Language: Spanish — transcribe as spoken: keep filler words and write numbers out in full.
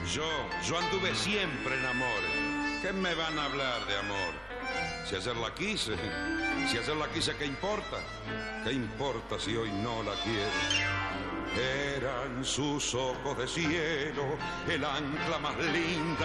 Yo, yo anduve siempre en amor. ¿Qué me van a hablar de amor? Si ayer la quise, si ayer la quise, ¿qué importa? ¿Qué importa si hoy no la quiero? Eran sus ojos de cielo, el ancla más linda